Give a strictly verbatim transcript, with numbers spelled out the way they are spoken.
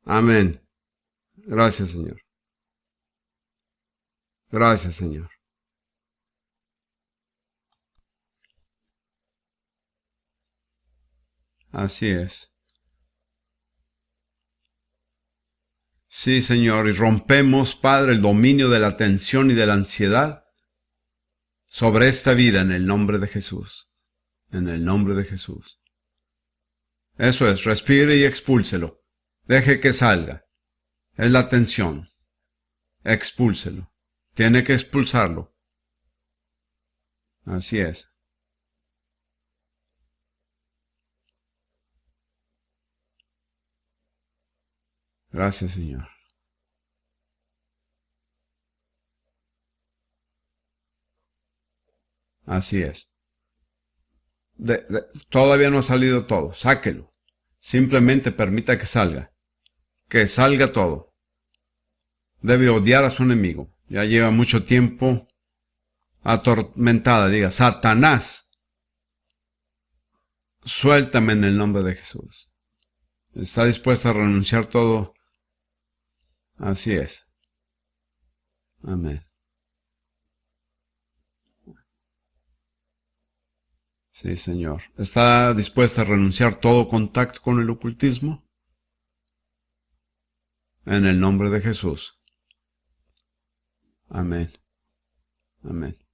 Amén. Gracias, Señor. Gracias, Señor. Así es. Sí, Señor, y rompemos, Padre, el dominio de la tensión y de la ansiedad sobre esta vida en el nombre de Jesús. En el nombre de Jesús. Eso es, respire y expúlselo. Deje que salga. Es la tensión. Expúlselo. Tiene que expulsarlo. Así es. Gracias, Señor. Así es. De- de- todavía no ha salido todo. Sáquelo. Simplemente permita que salga. Que salga todo. Debe odiar a su enemigo. Ya lleva mucho tiempo atormentada. Diga, Satanás, suéltame en el nombre de Jesús. ¿Está dispuesta a renunciar todo? Así es. Amén. Sí, Señor. ¿Está dispuesta a renunciar todo contacto con el ocultismo? En el nombre de Jesús. Amén. Amén.